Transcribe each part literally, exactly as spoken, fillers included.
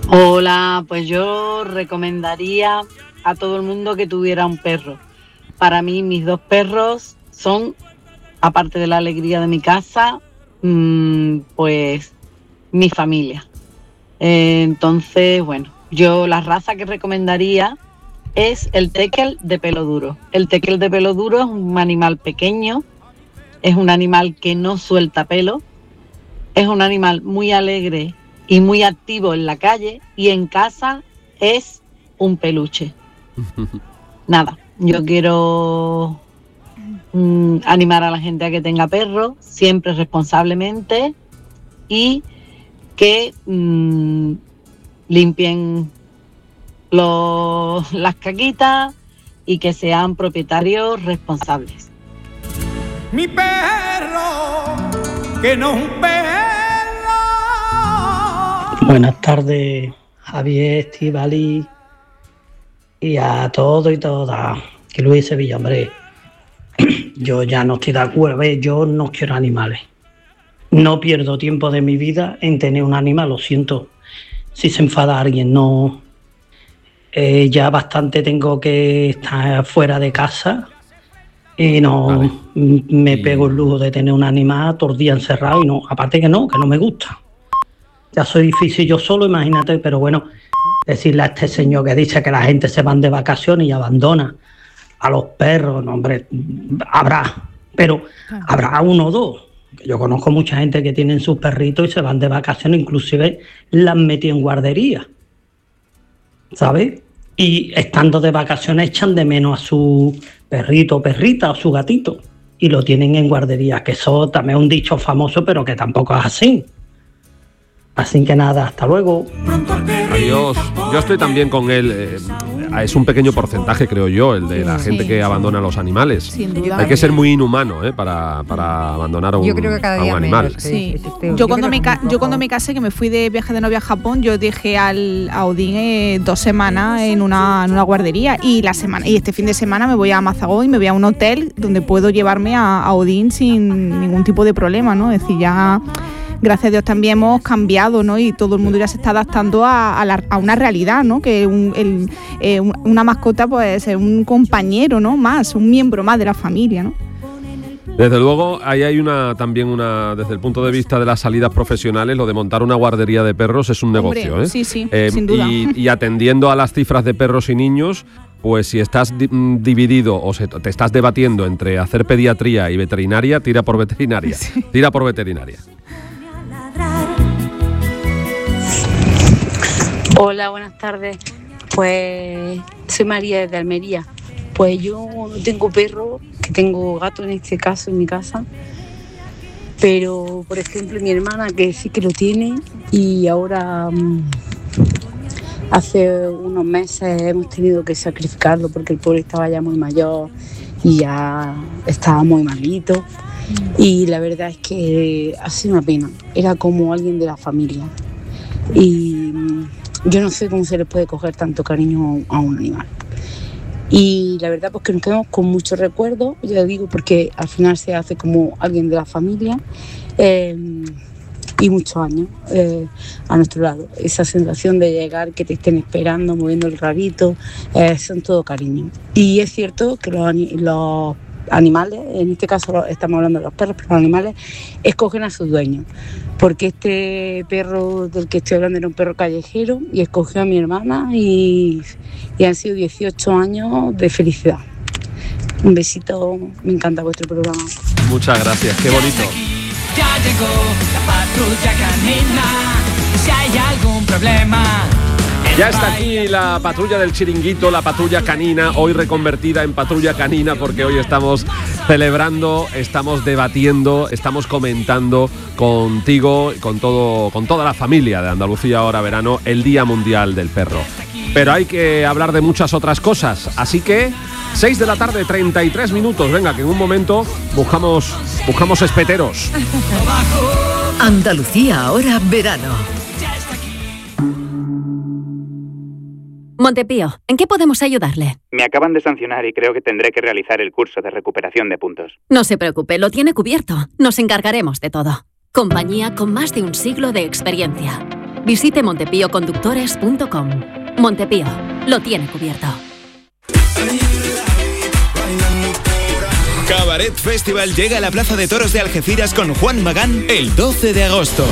Hola, pues yo recomendaría a todo el mundo que tuviera un perro. Para mí, mis dos perros son, aparte de la alegría de mi casa, mmm, pues mi familia. Eh, entonces, bueno, yo la raza que recomendaría es el tekel de pelo duro. El tekel de pelo duro es un animal pequeño, es un animal que no suelta pelo, es un animal muy alegre y muy activo en la calle, y en casa es un peluche. Nada, yo quiero mmm, animar a la gente a que tenga perro, siempre responsablemente, y que mmm, limpien los, las caquitas y que sean propietarios responsables. Mi perro, que no es un perro. Buenas tardes, Javier, Estivali y a todos y todas. Que Luis Sevilla, hombre, yo ya no estoy de acuerdo, ¿ves? Yo no quiero animales. No pierdo tiempo de mi vida en tener un animal, lo siento. Si se enfada alguien, no. Eh, ya bastante tengo que estar fuera de casa y no vale. me pego el lujo de tener un animal todo el día encerrado y no, aparte que no, que no me gusta. Ya soy difícil yo solo, imagínate, pero bueno, decirle a este señor que dice que la gente se van de vacaciones y abandona a los perros, no, hombre, habrá, pero habrá uno o dos. Yo conozco mucha gente que tienen sus perritos y se van de vacaciones, inclusive las metí en guardería, ¿sabes? Y estando de vacaciones echan de menos a su perrito o perrita o su gatito y lo tienen en guardería, que eso también es un dicho famoso, pero que tampoco es así. Así que nada, hasta luego. Adiós. Yo estoy también con él. Eh, es un pequeño porcentaje, creo yo, el de la sí, gente sí, que sí. abandona a los animales. Sin duda. Hay que ser muy inhumano eh, para, para abandonar a un, yo creo que cada día a un animal. menos, Sí. sí. Yo, yo, cuando me ca- yo cuando me casé, que me fui de viaje de novia a Japón, yo dejé al, a Odín eh, dos semanas en una, en una guardería, y la semana y este fin de semana me voy a Mazagón y me voy a un hotel donde puedo llevarme a, a Odín sin ningún tipo de problema, ¿no? Es decir, ya... Gracias a Dios también hemos cambiado, ¿no? Y todo el mundo ya se está adaptando a, a, la, a una realidad, ¿no? Que un, el, eh, una mascota pues es un compañero, ¿no? Más, un miembro más de la familia, ¿no? Desde luego, ahí hay una también una, desde el punto de vista de las salidas profesionales, lo de montar una guardería de perros es un Hombre, negocio, ¿eh? Sí, sí, eh, sin duda. Y, y atendiendo a las cifras de perros y niños, pues si estás di- dividido o se, te estás debatiendo entre hacer pediatría y veterinaria, tira por veterinaria, sí. tira por veterinaria. Hola, buenas tardes. Pues soy María desde Almería. Pues yo no tengo perro, que tengo gato en este caso en mi casa. Pero, por ejemplo, mi hermana, que sí que lo tiene, y ahora um, hace unos meses hemos tenido que sacrificarlo porque el pobre estaba ya muy mayor y ya estaba muy malito. Y la verdad es que ha sido una pena. Era como alguien de la familia. Y yo no sé cómo se le puede coger tanto cariño a un animal. Y la verdad pues que nos quedamos con muchos recuerdos, ya digo, porque al final se hace como alguien de la familia, eh, y muchos años eh, a nuestro lado. Esa sensación de llegar, que te estén esperando, moviendo el rabito, eh, son todo cariño. Y es cierto que los, los animales, en este caso estamos hablando de los perros, pero los animales escogen a sus dueños. Porque este perro del que estoy hablando era un perro callejero y escogió a mi hermana y, y han sido dieciocho años de felicidad. Un besito, me encanta vuestro programa. Muchas gracias, qué bonito. Ya llegó la patrulla canina, si hay algún problema. Ya está aquí la patrulla del chiringuito, la patrulla canina, hoy reconvertida en patrulla canina porque hoy estamos celebrando, estamos debatiendo, estamos comentando contigo, con todo, con toda la familia de Andalucía Ahora Verano, el Día Mundial del Perro. Pero hay que hablar de muchas otras cosas, así que seis de la tarde, treinta y tres minutos, venga, que en un momento buscamos, buscamos espeteros. Andalucía Ahora Verano. Montepío, ¿en qué podemos ayudarle? Me acaban de sancionar y creo que tendré que realizar el curso de recuperación de puntos. No se preocupe, lo tiene cubierto. Nos encargaremos de todo. Compañía con más de un siglo de experiencia. Visite montepíoconductores punto com. Montepío, lo tiene cubierto. Cabaret Festival llega a la Plaza de Toros de Algeciras con Juan Magán el doce de agosto.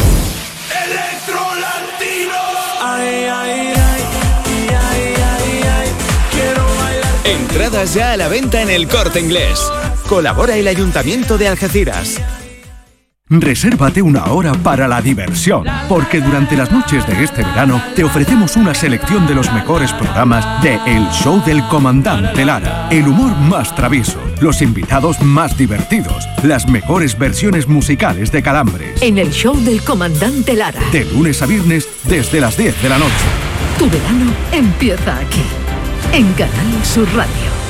Entradas ya a la venta en El Corte Inglés. Colabora el Ayuntamiento de Algeciras. Resérvate una hora para la diversión, porque durante las noches de este verano te ofrecemos una selección de los mejores programas de El Show del Comandante Lara. El humor más travieso, los invitados más divertidos, las mejores versiones musicales de Calambres. En El Show del Comandante Lara. De lunes a viernes desde las diez de la noche. Tu verano empieza aquí, en Canal Sur Radio.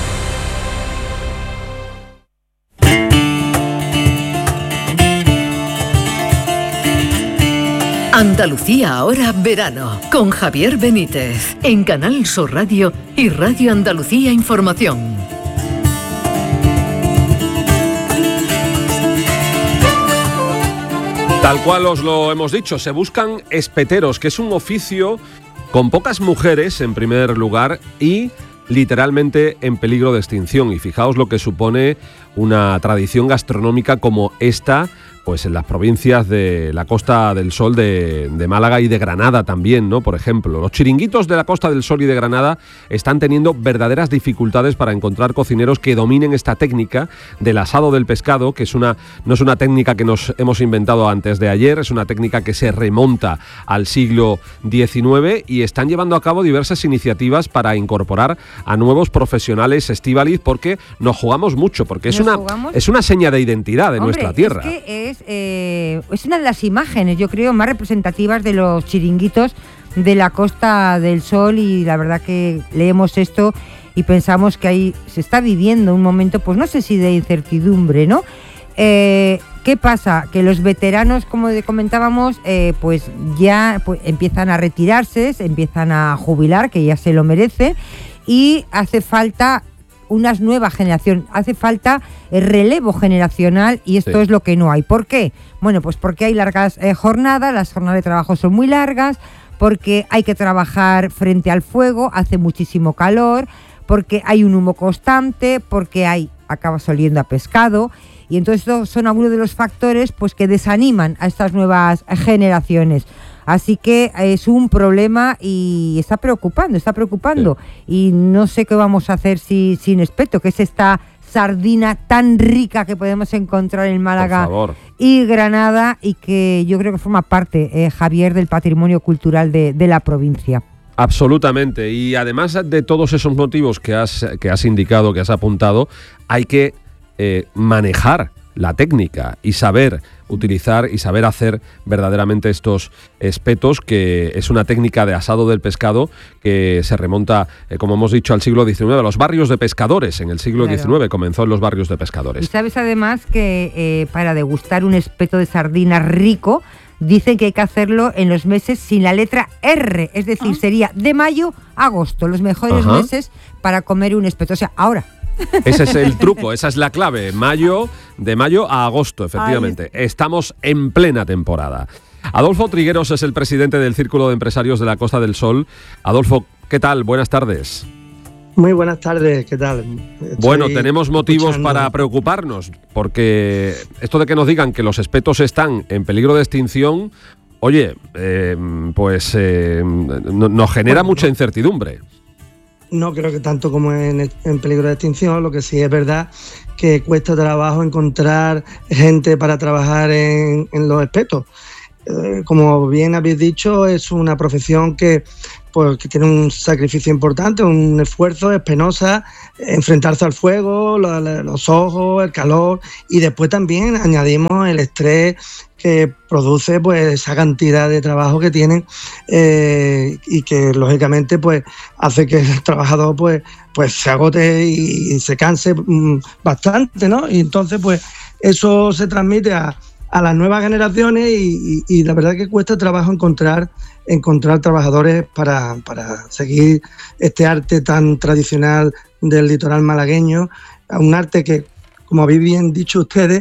Andalucía ahora verano, con Javier Benítez, en Canal Sur Radio y Radio Andalucía Información. Tal cual os lo hemos dicho, se buscan espeteros, que es un oficio con pocas mujeres en primer lugar y literalmente en peligro de extinción. Y fijaos lo que supone una tradición gastronómica como esta, pues en las provincias de la Costa del Sol de, de Málaga y de Granada también, ¿no? Por ejemplo, los chiringuitos de la Costa del Sol y de Granada están teniendo verdaderas dificultades para encontrar cocineros que dominen esta técnica del asado del pescado, que es una, no es una técnica que nos hemos inventado antes de ayer, es una técnica que se remonta al siglo diecinueve y están llevando a cabo diversas iniciativas para incorporar a nuevos profesionales, Estíbaliz, porque nos jugamos mucho, porque es una, es una seña de identidad de Hombre, nuestra tierra. Es que es, eh, es una de las imágenes, yo creo, más representativas de los chiringuitos de la Costa del Sol, y la verdad que leemos esto y pensamos que ahí se está viviendo un momento, pues no sé si de incertidumbre, ¿no? Eh, ¿Qué pasa? Que los veteranos, como comentábamos, eh, pues ya pues, empiezan a retirarse, se empiezan a jubilar, que ya se lo merecen, y hace falta una nueva generación, hace falta el relevo generacional, y esto sí. es lo que no hay. ¿Por qué? Bueno, pues porque hay largas eh, jornadas, las jornadas de trabajo son muy largas, porque hay que trabajar frente al fuego, hace muchísimo calor, porque hay un humo constante, porque hay acabas oliendo a pescado, y entonces estos son algunos de los factores pues que desaniman a estas nuevas generaciones. Así que es un problema y está preocupando, está preocupando. Sí. Y no sé qué vamos a hacer si, sin espeto, que es esta sardina tan rica que podemos encontrar en Málaga y Granada, y que yo creo que forma parte, eh, Javier, del patrimonio cultural de, de la provincia. Absolutamente. Y además de todos esos motivos que has, que has indicado, que has apuntado, hay que eh, manejar la técnica y saber utilizar y saber hacer verdaderamente estos espetos, que es una técnica de asado del pescado que se remonta, eh, como hemos dicho, al siglo diecinueve, a los barrios de pescadores. En el siglo claro. diecinueve comenzó en los barrios de pescadores. Y sabes además que eh, para degustar un espeto de sardina rico, dicen que hay que hacerlo en los meses sin la letra R, es decir, ah. sería de mayo a agosto, los mejores Ajá. meses para comer un espeto. O sea, ahora. Ese es el truco, esa es la clave. Mayo, de mayo a agosto, efectivamente. Ay. Estamos en plena temporada. Adolfo Trigueros es el presidente del Círculo de Empresarios de la Costa del Sol. Adolfo, ¿qué tal? Buenas tardes. Muy buenas tardes, ¿qué tal? Estoy bueno, tenemos motivos escuchando. para preocuparnos, porque esto de que nos digan que los espetos están en peligro de extinción, oye, eh, pues eh, no, nos genera bueno, mucha incertidumbre. No creo que tanto como en, en peligro de extinción, lo que sí es verdad que cuesta trabajo encontrar gente para trabajar en, en los espetos. Eh, como bien habéis dicho, es una profesión que, pues, que tiene un sacrificio importante, un esfuerzo, es penosa, enfrentarse al fuego, lo, los ojos, el calor, y después también añadimos el estrés que produce pues esa cantidad de trabajo que tienen, eh, y que lógicamente pues hace que el trabajador pues, pues se agote y, y se canse mmm, bastante, ¿no? Y entonces pues eso se transmite a a las nuevas generaciones y, y, y la verdad que cuesta trabajo encontrar encontrar trabajadores para, para seguir este arte tan tradicional del litoral malagueño, un arte que, como habéis bien dicho ustedes,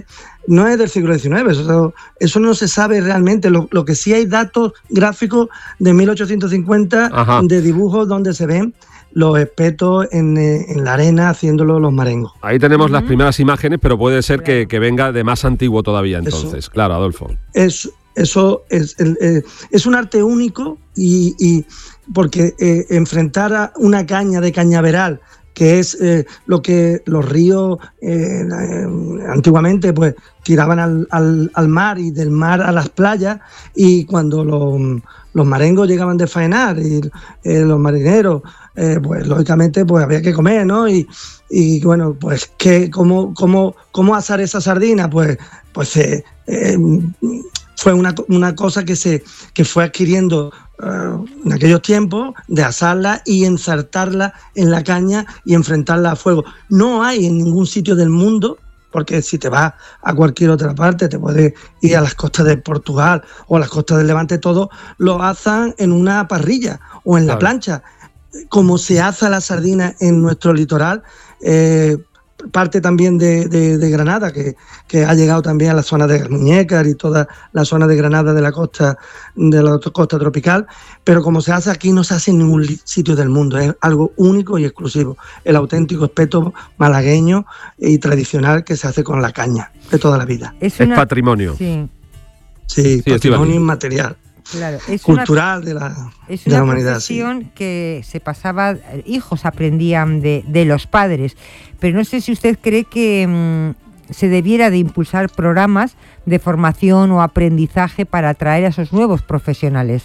no es del siglo diecinueve, eso, eso no se sabe realmente. Lo, lo que sí hay datos gráficos de mil ochocientos cincuenta Ajá. de dibujos donde se ven los espetos en, en la arena haciéndolo los marengos. Ahí tenemos uh-huh. las primeras imágenes, pero puede ser que, que venga de más antiguo todavía entonces. Eso, claro, Adolfo. Es, eso es, es, es un arte único y, y porque eh, enfrentar a una caña de cañaveral, que es eh, lo que los ríos eh, eh, antiguamente pues tiraban al, al, al mar y del mar a las playas, y cuando los, los marengos llegaban de faenar y eh, los marineros, eh, pues lógicamente pues había que comer, ¿no? Y, y bueno, pues ¿qué, cómo, cómo, cómo asar esa sardina? Pues, pues eh, eh, fue una, una cosa que, se, que fue adquiriendo Uh, en aquellos tiempos, de asarla y ensartarla en la caña y enfrentarla a fuego. No hay en ningún sitio del mundo, porque si te vas a cualquier otra parte, te puedes ir a las costas de Portugal o a las costas del Levante, todo lo asan en una parrilla o en la claro. plancha. Como se asa la sardina en nuestro litoral, eh, parte también de, de, de Granada, que, que ha llegado también a la zona de Muñécar y toda la zona de Granada de la costa de la costa tropical, pero como se hace aquí no se hace en ningún sitio del mundo, es algo único y exclusivo, el auténtico espeto malagueño y tradicional que se hace con la caña de toda la vida. Es, una... es patrimonio. Sí, sí, sí patrimonio inmaterial. Claro, es cultural una, de la, es de una la humanidad. profesión sí. que se pasaba, hijos aprendían de, de los padres, pero no sé si usted cree que mmm, se debiera de impulsar programas de formación o aprendizaje para atraer a esos nuevos profesionales.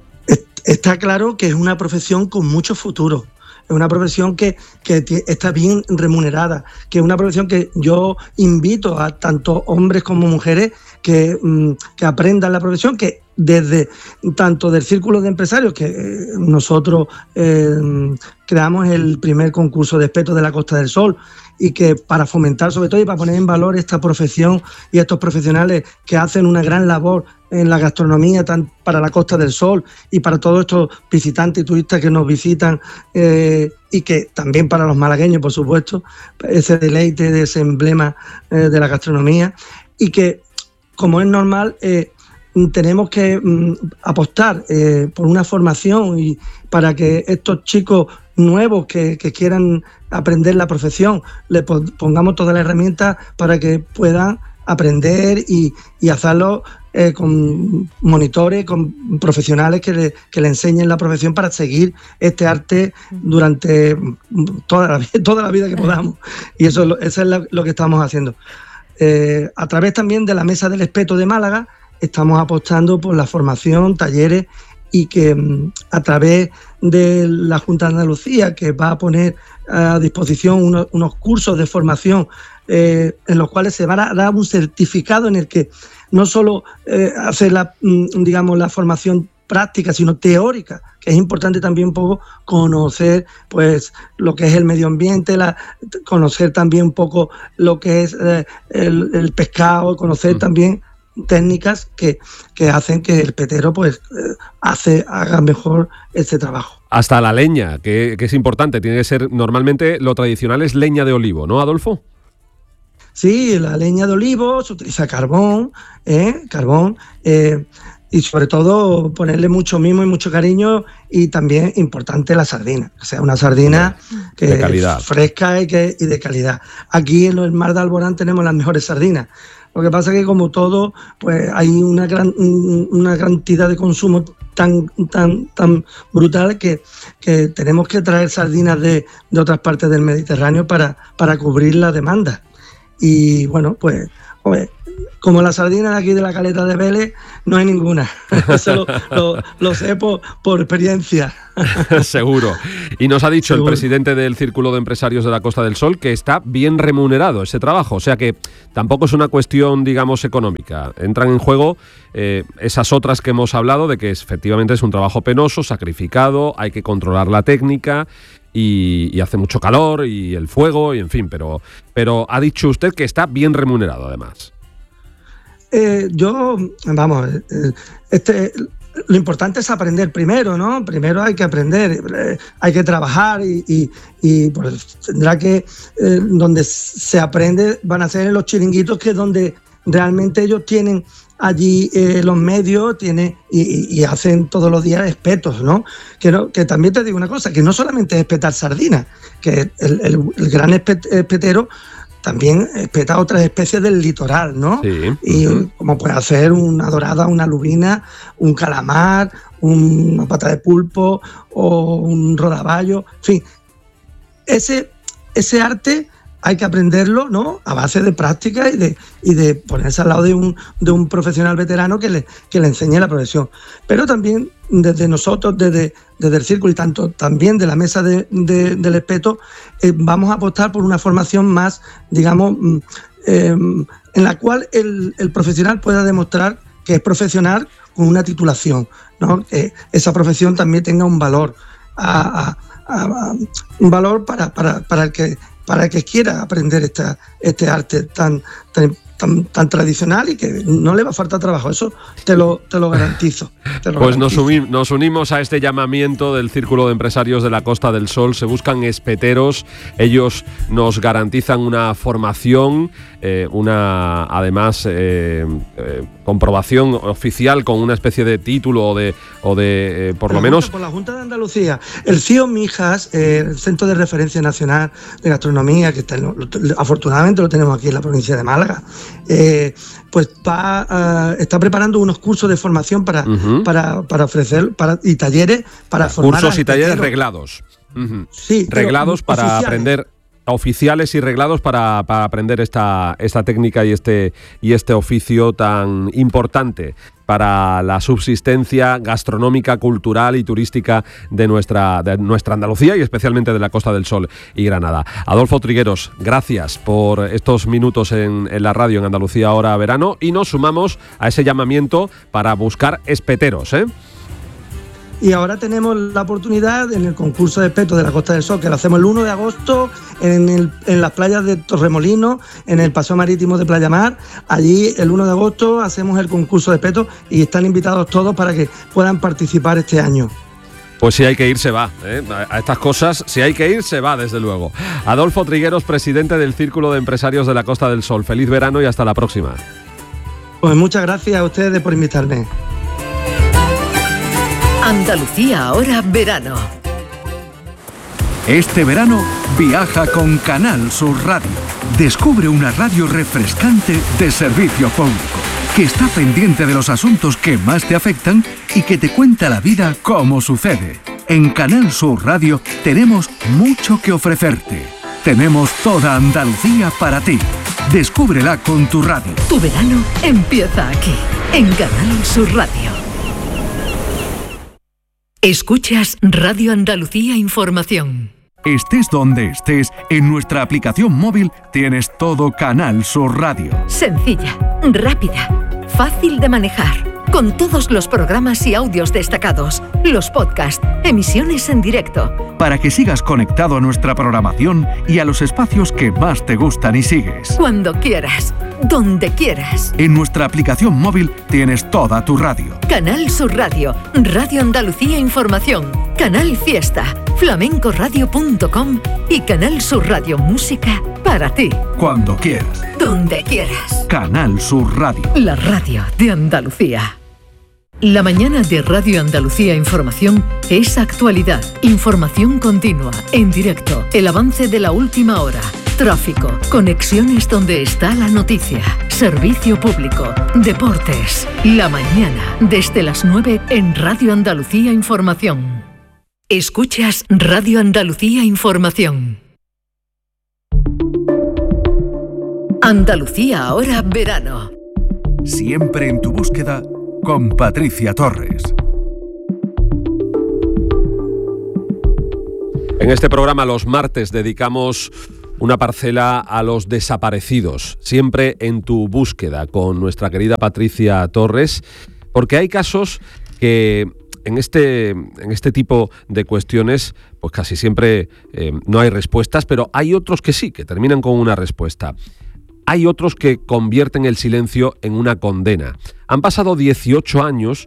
Está claro que es una profesión con mucho futuro. Es una profesión que, que está bien remunerada, que es una profesión que yo invito a tanto hombres como mujeres que, que aprendan la profesión, que desde tanto del círculo de empresarios, que eh, nosotros eh, creamos el primer concurso de espetos de la Costa del Sol, y que para fomentar sobre todo y para poner en valor esta profesión y estos profesionales que hacen una gran labor en la gastronomía tan para la Costa del Sol y para todos estos visitantes y turistas que nos visitan, eh, y que también para los malagueños, por supuesto, ese deleite de ese emblema eh, de la gastronomía, y que, como es normal, eh, tenemos que mm, apostar eh, por una formación y para que estos chicos nuevos que, que quieran aprender la profesión le pongamos todas las herramientas para que puedan aprender y, y hacerlo eh, con monitores, con profesionales que le, que le enseñen la profesión para seguir este arte durante toda la, toda la vida que podamos. Y eso, eso es lo, lo que estamos haciendo. Eh, a través también de la Mesa del Espeto de Málaga estamos apostando por la formación, talleres, y que a través de la Junta de Andalucía, que va a poner a disposición unos, unos cursos de formación eh, en los cuales se va a dar un certificado en el que no solo eh, hace la, digamos, la formación práctica, sino teórica, que es importante también un poco conocer pues lo que es el medio ambiente, la, conocer también un poco lo que es eh, el, el pescado, conocer mm. también técnicas que, que hacen que el petero pues eh, hace haga mejor este trabajo. Hasta la leña, que, que es importante, tiene que ser, normalmente lo tradicional es leña de olivo, ¿no, Adolfo? Sí, la leña de olivo, se utiliza carbón, ¿eh? carbón, eh, y sobre todo ponerle mucho mimo y mucho cariño, y también importante la sardina, o sea, una sardina que de calidad, fresca y, que, y de calidad. Aquí en el Mar de Alborán tenemos las mejores sardinas. Lo que pasa es que, como todo, pues hay una gran una cantidad de consumo tan tan tan brutal que, que tenemos que traer sardinas de, de otras partes del Mediterráneo para, para cubrir la demanda. Y bueno, pues, pues como la sardina de aquí de la Caleta de Vélez, no hay ninguna. Eso lo, lo, lo sé por, por experiencia. Seguro. Y nos ha dicho Seguro. el presidente del Círculo de Empresarios de la Costa del Sol que está bien remunerado ese trabajo. O sea que tampoco es una cuestión, digamos, económica. Entran en juego eh, esas otras que hemos hablado, de que efectivamente es un trabajo penoso, sacrificado, hay que controlar la técnica. Y, y hace mucho calor y el fuego y en fin, pero, pero ha dicho usted que está bien remunerado además. Eh, yo, vamos, eh, este, lo importante es aprender primero, ¿no? Primero hay que aprender, eh, hay que trabajar y, y, y pues tendrá que, eh, donde se aprende van a ser en los chiringuitos, que es donde realmente ellos tienen allí eh, los medios tienen y, y hacen todos los días espetos, ¿no? Que, no, que también te digo una cosa, que no solamente es espetar sardinas, que el, el, el gran espet, espetero también espeta otras especies del litoral, ¿no? Sí. Y como puede hacer una dorada, una lubina, un calamar, un, una pata de pulpo o un rodaballo, en fin. Ese, ese arte hay que aprenderlo, ¿no? A base de práctica y de, y de ponerse al lado de un, de un profesional veterano que le, que le enseñe la profesión. Pero también desde nosotros, desde, desde el círculo y tanto también de la mesa de, de, del espeto, eh, vamos a apostar por una formación más, digamos, eh, en la cual el, el profesional pueda demostrar que es profesional con una titulación, ¿no? Que esa profesión también tenga un valor, a, a, a, a, un valor para, para, para el que para el que quiera aprender esta, este arte tan, tan, tan, tan tradicional y que no le va a faltar trabajo. Eso te lo, te lo garantizo. Te lo pues garantizo. Nos, uni- nos unimos a este llamamiento del Círculo de Empresarios de la Costa del Sol. Se buscan espeteros. Ellos nos garantizan una formación, eh, una además eh, eh, comprobación oficial con una especie de título o de, o de eh, por lo menos... Por la Junta de Andalucía. El C I O Mijas, eh, el Centro de Referencia Nacional de Gastronomía, que está, lo, lo, afortunadamente lo tenemos aquí en la provincia de Málaga, eh, pues va, uh, está preparando unos cursos de formación para, uh-huh. para, para ofrecer para, y talleres para formar. Cursos y talleres reglados. Uh-huh. Sí, reglados para oficiales. aprender. Oficiales y reglados para, para aprender esta, esta técnica y este, y este oficio tan importante para la subsistencia gastronómica, cultural y turística de nuestra, de nuestra Andalucía y especialmente de la Costa del Sol y Granada. Adolfo Trigueros, gracias por estos minutos en, en la radio en Andalucía Ahora Verano y nos sumamos a ese llamamiento para buscar espeteros, ¿eh? Y ahora tenemos la oportunidad en el concurso de espetos de la Costa del Sol, que lo hacemos el uno de agosto en, el, en las playas de Torremolinos, en el Paseo Marítimo de Playa Mar. Allí el uno de agosto hacemos el concurso de espetos y están invitados todos para que puedan participar este año. Pues si hay que ir, se va. ¿eh? A estas cosas, si hay que ir, se va, desde luego. Adolfo Trigueros, presidente del Círculo de Empresarios de la Costa del Sol. Feliz verano y hasta la próxima. Pues muchas gracias a ustedes por invitarme. Andalucía Ahora Verano. Este verano viaja con Canal Sur Radio. Descubre una radio refrescante de servicio público, que está pendiente de los asuntos que más te afectan y que te cuenta la vida como sucede. En Canal Sur Radio tenemos mucho que ofrecerte. Tenemos toda Andalucía para ti. Descúbrela con tu radio. Tu verano empieza aquí, en Canal Sur Radio. Escuchas Radio Andalucía Información. Estés donde estés, en nuestra aplicación móvil tienes todo Canal Sur Radio. Sencilla, rápida, fácil de manejar, con todos los programas y audios destacados, los podcasts, emisiones en directo. Para que sigas conectado a nuestra programación y a los espacios que más te gustan y sigues. Cuando quieras, donde quieras. En nuestra aplicación móvil tienes toda tu radio. Canal Sur Radio, Radio Andalucía Información, Canal Fiesta, flamenco radio punto com y Canal Sur Radio Música para ti. Cuando quieras. Donde quieras. Canal Sur Radio. La radio de Andalucía. La mañana de Radio Andalucía Información es actualidad, información continua, en directo, el avance de la última hora, tráfico, conexiones donde está la noticia, servicio público, deportes. La mañana, desde las nueve en Radio Andalucía Información. Escuchas Radio Andalucía Información. Andalucía Ahora Verano. Siempre en tu búsqueda con Patricia Torres. En este programa los martes dedicamos una parcela a los desaparecidos, siempre en tu búsqueda con nuestra querida Patricia Torres, porque hay casos que en este, en este tipo de cuestiones pues casi siempre eh, no hay respuestas, pero hay otros que sí, que terminan con una respuesta. Hay otros que convierten el silencio en una condena. Han pasado dieciocho años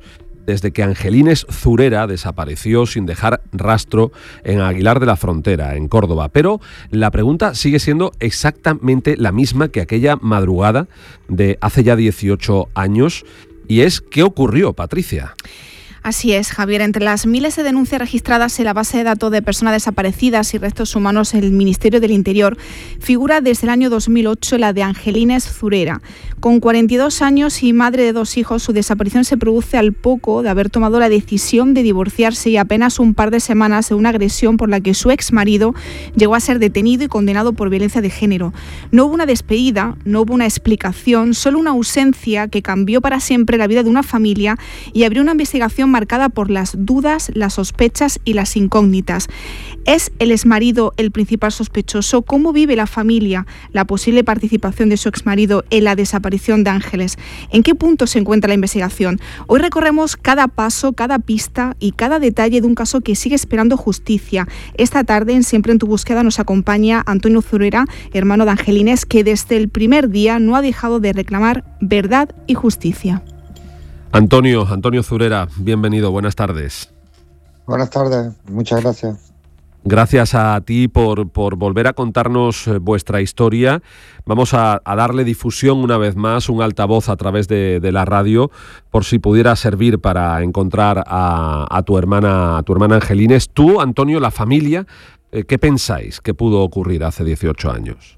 desde que Angelines Zurera desapareció sin dejar rastro en Aguilar de la Frontera, en Córdoba. Pero la pregunta sigue siendo exactamente la misma que aquella madrugada de hace ya dieciocho años, y es ¿qué ocurrió, Patricia? Así es, Javier. Entre las miles de denuncias registradas en la base de datos de personas desaparecidas y restos humanos en el Ministerio del Interior, figura desde el año dos mil ocho la de Angelines Zurera. Con cuarenta y dos años y madre de dos hijos, su desaparición se produce al poco de haber tomado la decisión de divorciarse y apenas un par de semanas de una agresión por la que su exmarido llegó a ser detenido y condenado por violencia de género. No hubo una despedida, no hubo una explicación, solo una ausencia que cambió para siempre la vida de una familia y abrió una investigación marcada por las dudas, las sospechas y las incógnitas. ¿Es el exmarido el principal sospechoso? ¿Cómo vive la familia la posible participación de su exmarido en la desaparición de Ángeles? ¿En qué punto se encuentra la investigación? Hoy recorremos cada paso, cada pista y cada detalle de un caso que sigue esperando justicia. Esta tarde, en Siempre en tu búsqueda, nos acompaña Antonio Zurera, hermano de Angelines, que desde el primer día no ha dejado de reclamar verdad y justicia. Antonio, Antonio Zurera, bienvenido, buenas tardes. Buenas tardes, muchas gracias. Gracias a ti por, por volver a contarnos vuestra historia. Vamos a, a darle difusión una vez más, un altavoz a través de, de la radio, por si pudiera servir para encontrar a, a tu hermana, a tu hermana Angelines. Tú, Antonio, la familia, ¿qué pensáis que pudo ocurrir hace dieciocho años?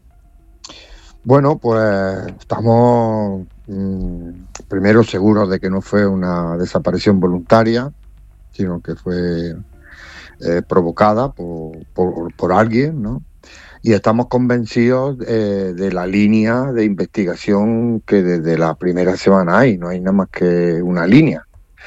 Bueno, pues estamos mmm, primero seguros de que no fue una desaparición voluntaria, sino que fue eh, provocada por, por, por alguien, ¿no? Y estamos convencidos eh, de la línea de investigación que desde la primera semana hay, no hay nada más que una línea.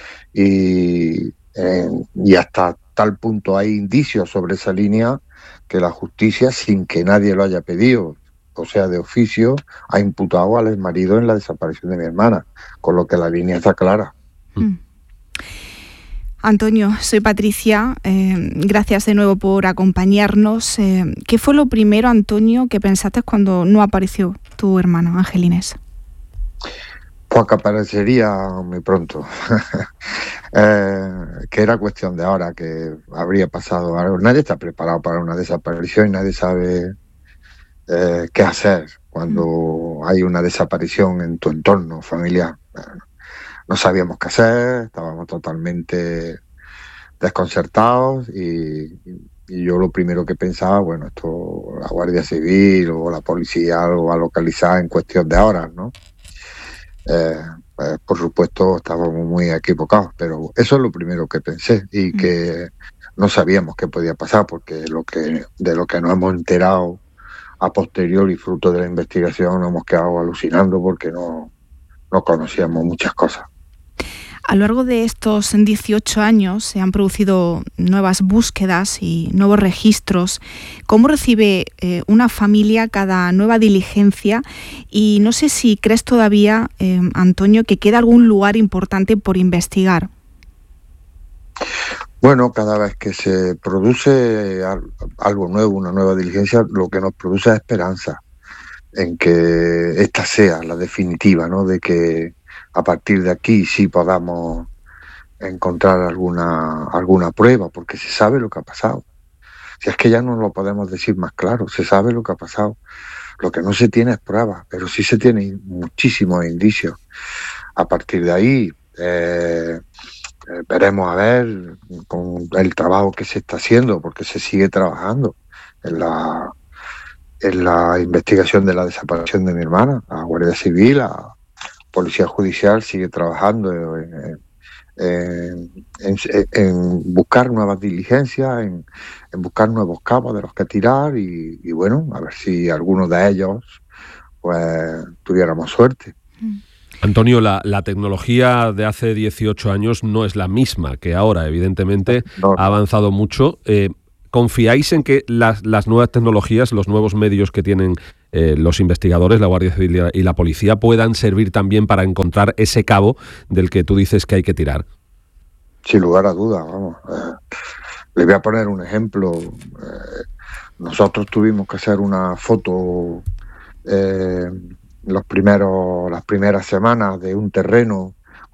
Y, eh, y hasta tal punto hay indicios sobre esa línea que la justicia, sin que nadie lo haya pedido, o sea, de oficio, ha imputado al exmarido en la desaparición de mi hermana, con lo que la línea está clara. Mm. Antonio, soy Patricia, eh, gracias de nuevo por acompañarnos. Eh, ¿Qué fue lo primero, Antonio, que pensaste cuando no apareció tu hermano, Angelines? Pues que aparecería muy pronto, eh, que era cuestión de ahora, que habría pasado algo. Nadie está preparado para una desaparición y nadie sabe eh, qué hacer cuando mm. hay una desaparición en tu entorno familiar. No sabíamos qué hacer, estábamos totalmente desconcertados y, y yo lo primero que pensaba, bueno, esto la Guardia Civil o la policía lo va a localizar en cuestión de horas, ¿no? Eh, pues, por supuesto estábamos muy equivocados, pero eso es lo primero que pensé y que no sabíamos qué podía pasar, porque lo que de lo que nos hemos enterado a posteriori, fruto de la investigación, nos hemos quedado alucinando porque no, no conocíamos muchas cosas. A lo largo de estos dieciocho años se han producido nuevas búsquedas y nuevos registros. ¿Cómo recibe eh, una familia cada nueva diligencia? Y no sé si crees todavía, eh, Antonio, que queda algún lugar importante por investigar. Bueno, cada vez que se produce algo nuevo, una nueva diligencia, lo que nos produce es esperanza en que esta sea la definitiva, ¿no? De que a partir de aquí sí podamos encontrar alguna alguna prueba, porque se sabe lo que ha pasado. Si es que ya no lo podemos decir más claro, se sabe lo que ha pasado. Lo que no se tiene es prueba, pero sí se tiene muchísimos indicios. A partir de ahí eh, veremos a ver con el trabajo que se está haciendo, porque se sigue trabajando en la en la investigación de la desaparición de mi hermana. La Guardia Civil, la Policía Judicial sigue trabajando en, en, en, en buscar nuevas diligencias, en, en buscar nuevos cabos de los que tirar y, y bueno, a ver si algunos de ellos pues tuviéramos suerte. Antonio, la, la tecnología de hace dieciocho años no es la misma que ahora, evidentemente no, no. ha avanzado mucho. Eh, ¿Confiáis en que las, las nuevas tecnologías, los nuevos medios que tienen eh, los investigadores, la Guardia Civil y la Policía, puedan servir también para encontrar ese cabo del que tú dices que hay que tirar? Sin lugar a dudas, vamos. Eh, le voy a poner un ejemplo. Eh, nosotros tuvimos que hacer una foto eh, los primeros, las primeras semanas de un terreno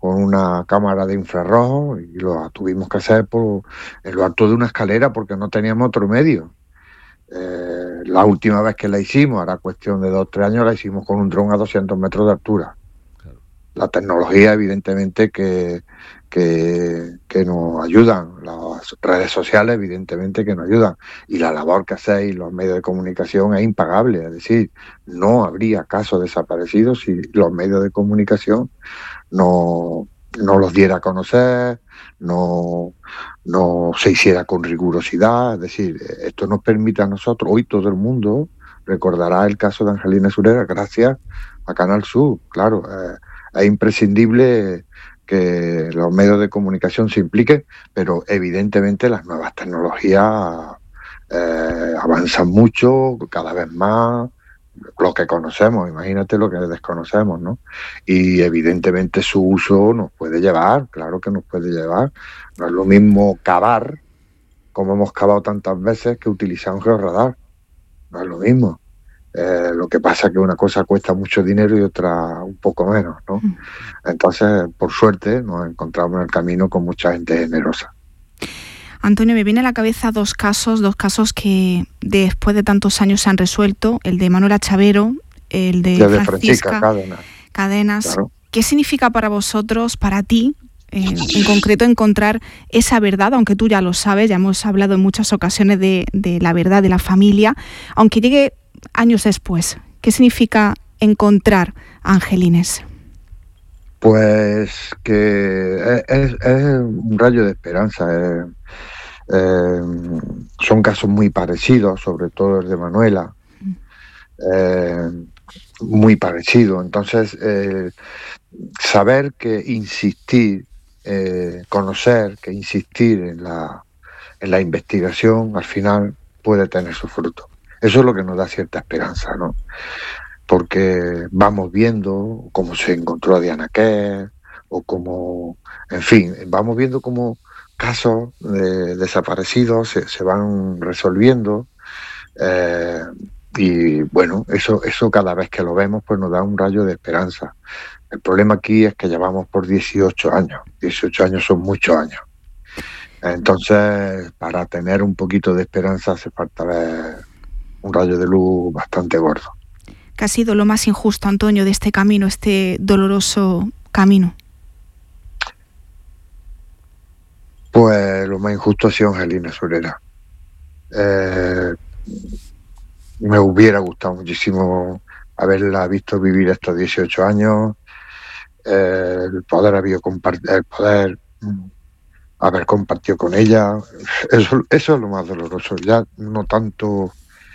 con una cámara de infrarrojo y lo tuvimos que hacer por, en lo alto de una escalera porque no teníamos otro medio. Eh, la última vez que la hicimos, era cuestión de dos o tres años, la hicimos con un dron a doscientos metros de altura. Claro. La tecnología, evidentemente, que, que, que nos ayudan, las redes sociales, evidentemente, que nos ayudan, y la labor que hacéis los medios de comunicación es impagable. Es decir, no habría casos desaparecidos si los medios de comunicación no, no los diera a conocer, no, no se hiciera con rigurosidad. Es decir, esto nos permite a nosotros, hoy todo el mundo recordará el caso de Angelina Surera gracias a Canal Sur. Claro, eh, es imprescindible que los medios de comunicación se impliquen, pero evidentemente las nuevas tecnologías eh, avanzan mucho, cada vez más, lo que conocemos, imagínate lo que desconocemos, ¿no? Y evidentemente su uso nos puede llevar, claro que nos puede llevar. No es lo mismo cavar, como hemos cavado tantas veces, que utilizar un georradar. No es lo mismo. Eh, lo que pasa es que una cosa cuesta mucho dinero y otra un poco menos, ¿no? Entonces, por suerte, nos encontramos en el camino con mucha gente generosa. Antonio, me viene a la cabeza dos casos, dos casos que después de tantos años se han resuelto, el de Manuela Chavero, el de, de Francisca, Francisca Cadenas. Cadenas. Claro. ¿Qué significa para vosotros, para ti, eh, en concreto, encontrar esa verdad, aunque tú ya lo sabes, ya hemos hablado en muchas ocasiones de, de la verdad de la familia, aunque llegue años después? ¿Qué significa encontrar a Angelines? Pues que es, es un rayo de esperanza. Es, eh, son casos muy parecidos, sobre todo el de Manuela, eh, muy parecido. Entonces, eh, saber que insistir, eh, conocer que insistir en la, en la investigación, al final puede tener su fruto. Eso es lo que nos da cierta esperanza, ¿no? Porque vamos viendo cómo se encontró a Diana Kerr, o cómo, en fin, vamos viendo cómo casos de desaparecidos se, se van resolviendo, eh, y bueno, eso, eso cada vez que lo vemos pues nos da un rayo de esperanza. El problema aquí es que llevamos por dieciocho años, dieciocho años son muchos años. Entonces, para tener un poquito de esperanza hace falta ver un rayo de luz bastante gordo. ¿Qué ha sido lo más injusto, Antonio, de este camino, este doloroso camino? Pues lo más injusto ha sido Angelina Surera. Eh, me hubiera gustado muchísimo haberla visto vivir estos dieciocho años, eh, el poder haber compartido, el poder mm, haber compartido con ella. Eso, eso es lo más doloroso. Ya no tanto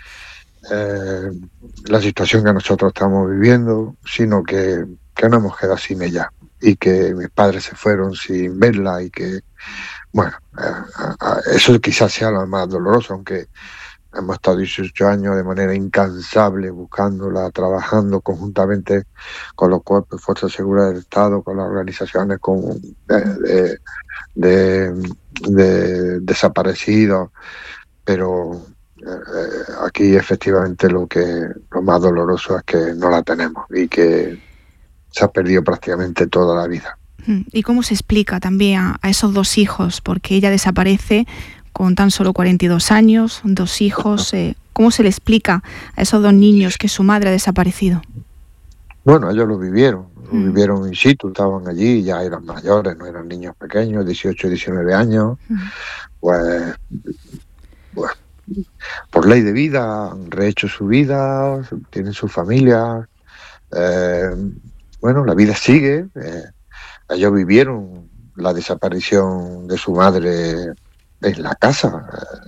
eh, la situación que nosotros estamos viviendo, sino que, que no hemos quedado sin ella y que mis padres se fueron sin verla y que, bueno, eh, eso quizás sea lo más doloroso, aunque hemos estado dieciocho años de manera incansable buscándola, trabajando conjuntamente con los cuerpos y fuerzas de seguridad del Estado, con las organizaciones como de, de, de, de desaparecidos, pero eh, aquí efectivamente lo que lo más doloroso es que no la tenemos y que se ha perdido prácticamente toda la vida. ¿Y cómo se explica también a, a esos dos hijos? Porque ella desaparece con tan solo cuarenta y dos años, dos hijos. Eh, ¿Cómo se le explica a esos dos niños que su madre ha desaparecido? Bueno, ellos lo vivieron, lo mm. vivieron in situ, estaban allí, ya eran mayores, no eran niños pequeños, dieciocho, diecinueve años. Mm. Pues, pues, por ley de vida, han rehecho su vida, tienen su familia. Eh, bueno, la vida sigue. Eh, ellos vivieron la desaparición de su madre en la casa,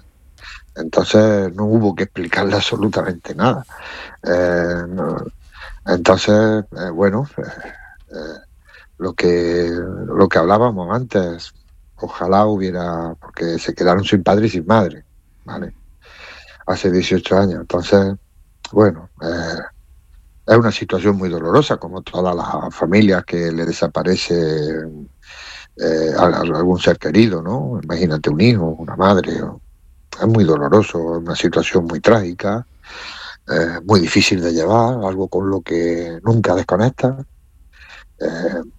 entonces no hubo que explicarle absolutamente nada. Eh, no, entonces, eh, bueno, eh, eh, lo que lo que hablábamos antes, ojalá hubiera, porque se quedaron sin padre y sin madre, ¿vale? Hace dieciocho años, entonces, bueno, eh, es una situación muy dolorosa, como todas las familias que le desaparece Eh, a, a algún ser querido, ¿no? Imagínate un hijo, una madre. Es muy doloroso, es una situación muy trágica, eh, muy difícil de llevar, algo con lo que nunca desconectas. Eh,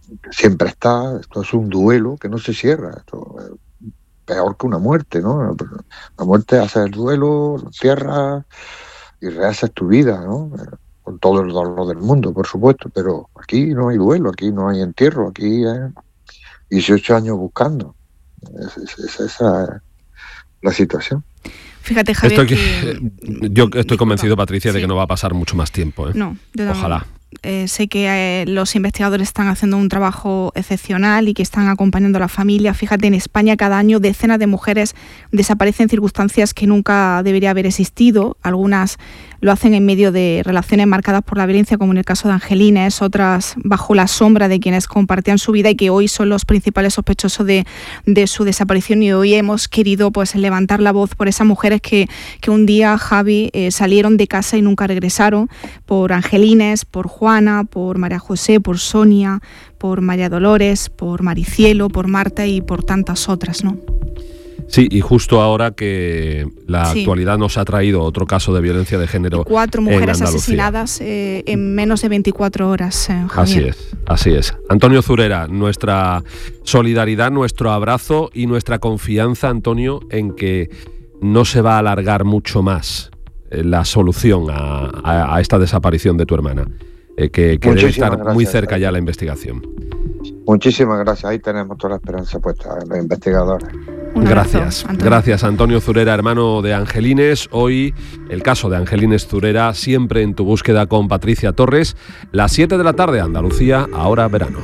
que siempre está. Esto es un duelo que no se cierra. Esto es peor que una muerte, ¿no? La muerte hace el duelo, lo cierras y rehaces tu vida, ¿no? Con todo el dolor del mundo, por supuesto, pero aquí no hay duelo, aquí no hay entierro, aquí hay dieciocho años buscando. Es, es, es esa la situación. Fíjate, Javier, estoy, que... Yo estoy Disculpa. convencido, Patricia, de sí. que no va a pasar mucho más tiempo, ¿eh? No, yo Ojalá. Eh, sé que eh, los investigadores están haciendo un trabajo excepcional y que están acompañando a la familia. Fíjate, en España cada año decenas de mujeres desaparecen en circunstancias que nunca debería haber existido. Algunas lo hacen en medio de relaciones marcadas por la violencia, como en el caso de Angelines, otras bajo la sombra de quienes compartían su vida y que hoy son los principales sospechosos de, de su desaparición. Y hoy hemos querido pues levantar la voz por esas mujeres que, que un día, Javi, eh, salieron de casa y nunca regresaron, por Angelines, por Juana, por María José, por Sonia, por María Dolores, por Maricielo, por Marta y por tantas otras, ¿no? Sí, y justo ahora que la sí. actualidad nos ha traído otro caso de violencia de género. Cuatro mujeres asesinadas eh, en menos de veinticuatro horas, eh, Así es, así es. Antonio Zurera, nuestra solidaridad, nuestro abrazo y nuestra confianza, Antonio, en que no se va a alargar mucho más eh, la solución a, a, a esta desaparición de tu hermana. Eh, que, que debe estar gracias, muy cerca gracias. ya la investigación. Muchísimas gracias, ahí tenemos toda la esperanza puesta en los investigadores. Un gracias, abrazo, Antonio. gracias Antonio Zurera, hermano de Angelines. Hoy el caso de Angelines Zurera, siempre en tu búsqueda con Patricia Torres. Las siete de la tarde, Andalucía, ahora verano.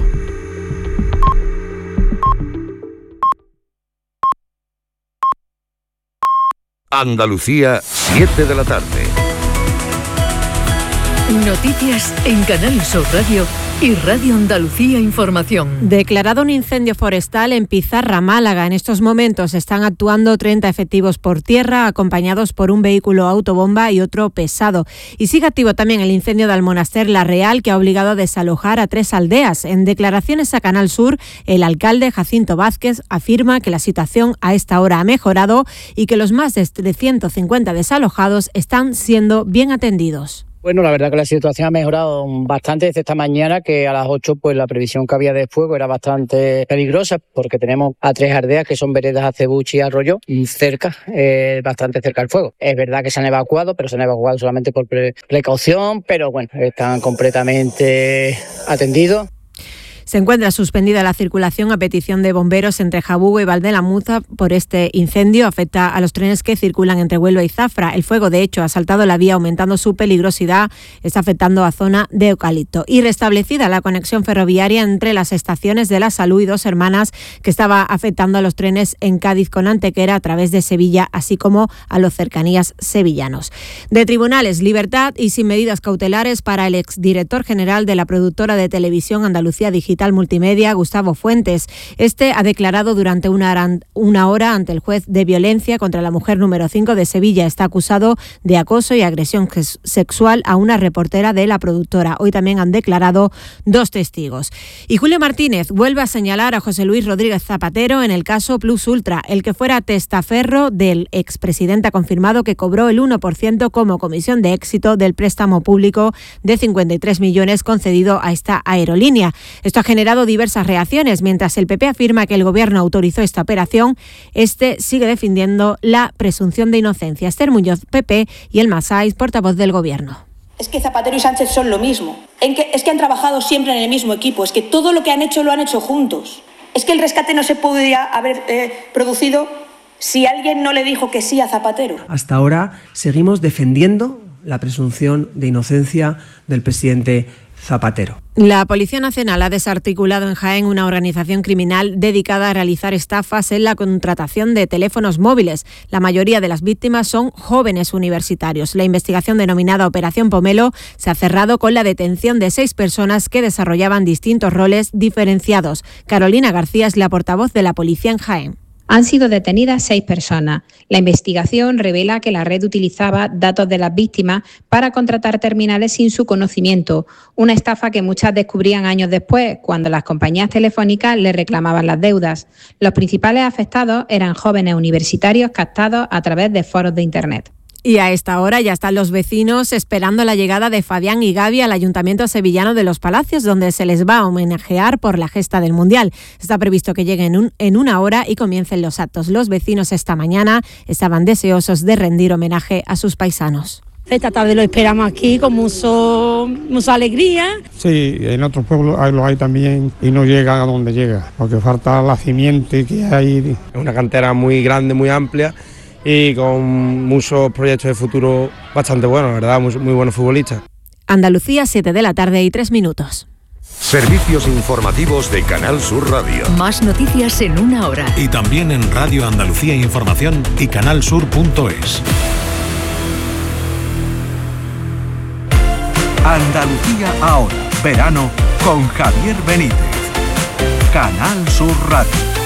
Andalucía, siete de la tarde. Noticias en Canal Sur Radio y Radio Andalucía Información. Declarado un incendio forestal en Pizarra, Málaga. En estos momentos están actuando treinta efectivos por tierra, acompañados por un vehículo autobomba y otro pesado. Y sigue activo también el incendio del Monaster La Real, que ha obligado a desalojar a tres aldeas. En declaraciones a Canal Sur, el alcalde Jacinto Vázquez afirma que la situación a esta hora ha mejorado y que los más de trescientos cincuenta desalojados están siendo bien atendidos. Bueno, la verdad que la situación ha mejorado bastante desde esta mañana, que a las ocho pues la previsión que había de fuego era bastante peligrosa, porque tenemos a tres aldeas que son veredas Acebuche y Arroyo, cerca, eh, bastante cerca del fuego. Es verdad que se han evacuado, pero se han evacuado solamente por pre- precaución, pero bueno, están completamente atendidos. Se encuentra suspendida la circulación a petición de bomberos entre Jabugo y Valdelamuza por este incendio. Afecta a los trenes que circulan entre Huelva y Zafra. El fuego, de hecho, ha saltado la vía, aumentando su peligrosidad. Está afectando a zona de eucalipto. Y restablecida la conexión ferroviaria entre las estaciones de La Salud y Dos Hermanas, que estaba afectando a los trenes en Cádiz con Antequera a través de Sevilla, así como a los cercanías sevillanos. De tribunales, libertad y sin medidas cautelares para el exdirector general de la productora de televisión Andalucía Digital Multimedia, Gustavo Fuentes. Este ha declarado durante una, una hora ante el juez de violencia contra la mujer número cinco de Sevilla. Está acusado de acoso y agresión sexual a una reportera de la productora. Hoy también han declarado dos testigos. Y Julio Martínez vuelve a señalar a José Luis Rodríguez Zapatero en el caso Plus Ultra. El que fuera testaferro del expresidente ha confirmado que cobró el uno por ciento como comisión de éxito del préstamo público de cincuenta y tres millones concedido a esta aerolínea. Esto ha generado diversas reacciones. Mientras el P P afirma que el Gobierno autorizó esta operación, este sigue defendiendo la presunción de inocencia. Esther Muñoz, P P, y El Masais, portavoz del Gobierno. Es que Zapatero y Sánchez son lo mismo. En que, es que han trabajado siempre en el mismo equipo. Es que todo lo que han hecho lo han hecho juntos. Es que el rescate no se podría haber eh, producido si alguien no le dijo que sí a Zapatero. Hasta ahora seguimos defendiendo la presunción de inocencia del presidente Zapatero. La Policía Nacional ha desarticulado en Jaén una organización criminal dedicada a realizar estafas en la contratación de teléfonos móviles. La mayoría de las víctimas son jóvenes universitarios. La investigación denominada Operación Pomelo se ha cerrado con la detención de seis personas que desarrollaban distintos roles diferenciados. Carolina García es la portavoz de la Policía en Jaén. Han sido detenidas seis personas. La investigación revela que la red utilizaba datos de las víctimas para contratar terminales sin su conocimiento, una estafa que muchas descubrían años después, cuando las compañías telefónicas les reclamaban las deudas. Los principales afectados eran jóvenes universitarios captados a través de foros de Internet. Y a esta hora ya están los vecinos esperando la llegada de Fabián y Gaby al Ayuntamiento sevillano de Los Palacios, donde se les va a homenajear por la gesta del Mundial. Está previsto que lleguen un, en una hora y comiencen los actos. Los vecinos esta mañana estaban deseosos de rendir homenaje a sus paisanos. Esta tarde lo esperamos aquí con mucho, mucha alegría. Sí, en otros pueblos lo hay también y no llega a donde llega, porque falta la simiente que hay. Es una cantera muy grande, muy amplia, y con muchos proyectos de futuro bastante buenos, la verdad, muy, muy buenos futbolistas. Andalucía, siete de la tarde y tres minutos. Servicios informativos de Canal Sur Radio. Más noticias en una hora. Y también en Radio Andalucía Información y canalsur punto es. Andalucía ahora, verano con Javier Benítez. Canal Sur Radio.